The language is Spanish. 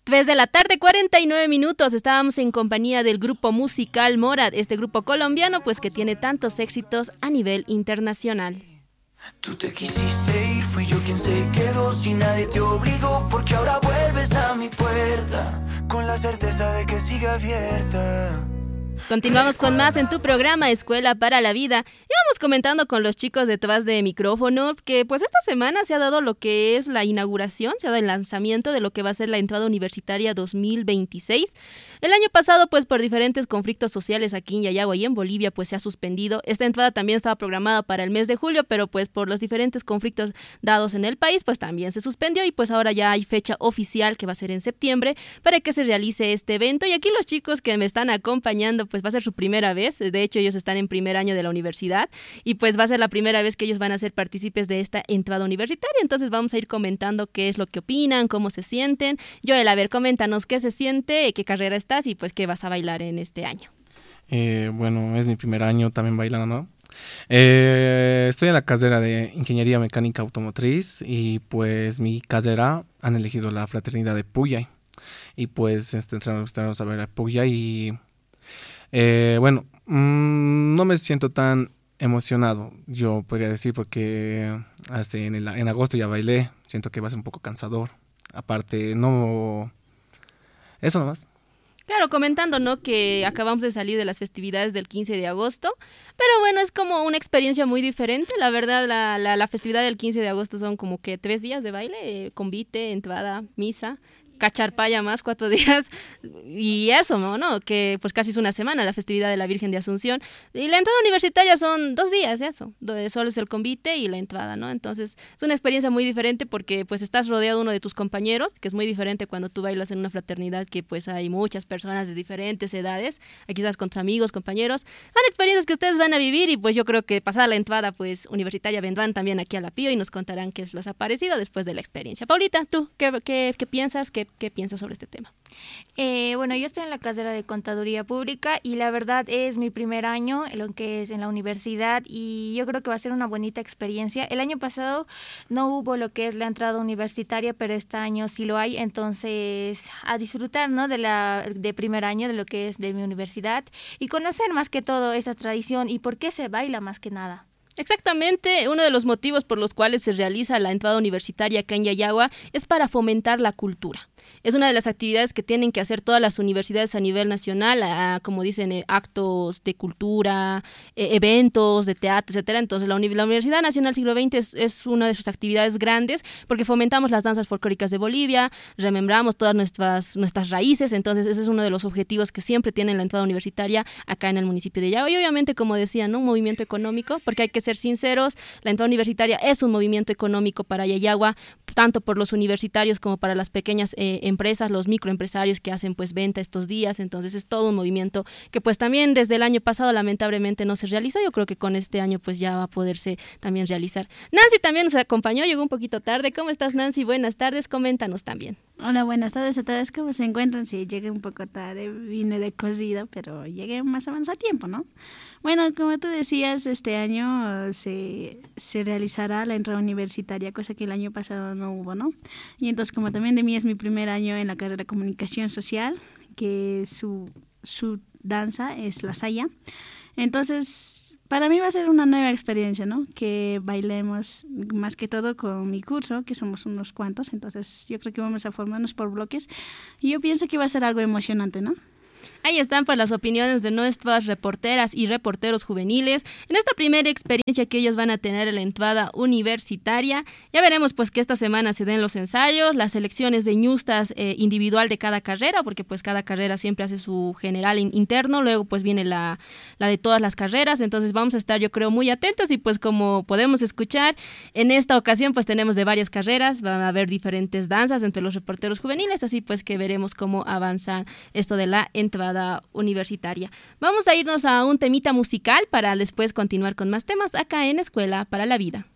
3 de la tarde, 49 minutos. Estábamos en compañía del grupo musical Morad, este grupo colombiano, pues que tiene tantos éxitos a nivel internacional. Tú te quisiste ir, fui yo quien se quedó, si nadie te obligó, porque ahora vuelves a mi puerta, con la certeza de que sigue abierta. Continuamos con más en tu programa Escuela para la Vida. Íbamos comentando con los chicos detrás de micrófonos que pues esta semana se ha dado lo que es la inauguración, se ha dado el lanzamiento de lo que va a ser la entrada universitaria 2026. El año pasado pues por diferentes conflictos sociales aquí en Yayagua y en Bolivia pues se ha suspendido. Esta entrada también estaba programada para el mes de julio, pero pues por los diferentes conflictos dados en el país pues también se suspendió y pues ahora ya hay fecha oficial que va a ser en septiembre para que se realice este evento. Y aquí los chicos que me están acompañando pues va a ser su primera vez, de hecho ellos están en primer año de la universidad y pues va a ser la primera vez que ellos van a ser partícipes de esta entrada universitaria, entonces vamos a ir comentando qué es lo que opinan, cómo se sienten. Joel, a ver, coméntanos qué se siente, qué carrera estás y pues qué vas a bailar en este año. Bueno, es mi primer año también bailando, ¿no? Estoy en la carrera de Ingeniería Mecánica Automotriz y pues mi carrera han elegido la fraternidad de Puyay y pues entramos a ver a Puyay y bueno, no me siento tan emocionado, yo podría decir, porque hasta en agosto ya bailé, siento que va a ser un poco cansador. Aparte, no... Eso nomás. Claro, comentando, ¿no?, que acabamos de salir de las festividades del 15 de agosto, pero bueno, es como una experiencia muy diferente. La verdad, la festividad del 15 de agosto son como que 3 días de baile, convite, entrada, misa, cacharpaya más 4 días y eso, ¿no? Que pues casi es una semana la festividad de la Virgen de Asunción y la entrada universitaria son 2 días, eso, solo es el convite y la entrada, ¿no? Entonces es una experiencia muy diferente porque pues estás rodeado de uno de tus compañeros, que es muy diferente cuando tú bailas en una fraternidad que pues hay muchas personas de diferentes edades, aquí estás con tus amigos, compañeros, son experiencias que ustedes van a vivir y pues yo creo que pasada la entrada pues universitaria vendrán también aquí a la Pío y nos contarán qué les ha parecido después de la experiencia. Paulita, ¿tú qué piensas? ¿Qué piensas sobre este tema? Bueno, yo estoy en la carrera de Contaduría Pública y la verdad es mi primer año en lo que es en la universidad y yo creo que va a ser una bonita experiencia. El año pasado no hubo lo que es la entrada universitaria, pero este año sí lo hay, entonces a disfrutar, ¿no?, de primer año de lo que es de mi universidad y conocer más que todo esa tradición y por qué se baila más que nada. Exactamente, uno de los motivos por los cuales se realiza la entrada universitaria acá en Yayagua es para fomentar la cultura. Es una de las actividades que tienen que hacer todas las universidades a nivel nacional, como dicen, actos de cultura, eventos de teatro, etcétera. Entonces la Universidad Nacional Siglo XX es una de sus actividades grandes porque fomentamos las danzas folclóricas de Bolivia, remembramos todas nuestras raíces, entonces ese es uno de los objetivos que siempre tiene la entrada universitaria acá en el municipio de Yayagua. Y obviamente, como decía, ¿no?, un movimiento económico, porque hay que ser sinceros, la entrada universitaria es un movimiento económico para Yayagua, tanto por los universitarios como para las pequeñas empresas, los microempresarios que hacen pues venta estos días. Entonces es todo un movimiento que pues también desde el año pasado lamentablemente no se realizó. Yo creo que con este año pues ya va a poderse también realizar. Nancy también nos acompañó, llegó un poquito tarde. ¿Cómo estás, Nancy? Buenas tardes, coméntanos también. Hola, buenas tardes a todos. ¿Cómo se encuentran? Sí, llegué un poco tarde, vine de corrido, pero llegué más avanzado a tiempo, ¿no? Bueno, como tú decías, este año se realizará la entrada universitaria, cosa que el año pasado no hubo, ¿no? Y entonces, como también de mí es mi primer año en la carrera de Comunicación Social, que su danza es la saya, entonces para mí va a ser una nueva experiencia, ¿no? Que bailemos más que todo con mi curso, que somos unos cuantos, entonces yo creo que vamos a formarnos por bloques y yo pienso que va a ser algo emocionante, ¿no? Ahí están pues las opiniones de nuestras reporteras y reporteros juveniles en esta primera experiencia que ellos van a tener en la entrada universitaria. Ya veremos pues que esta semana se den los ensayos, las selecciones de ñustas individual de cada carrera, porque pues cada carrera siempre hace su general interno, luego pues viene la de todas las carreras, entonces vamos a estar yo creo muy atentos y pues como podemos escuchar en esta ocasión pues tenemos de varias carreras, van a haber diferentes danzas entre los reporteros juveniles, así pues que veremos cómo avanza esto de la entrada universitaria. Vamos a irnos a un temita musical para después continuar con más temas acá en Escuela para la Vida.